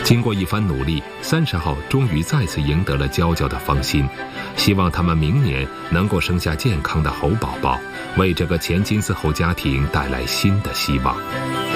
经过一番努力，30号终于再次赢得了娇娇的芳心，希望他们明年能够生下健康的猴宝宝，为这个前金丝猴家庭带来新的希望。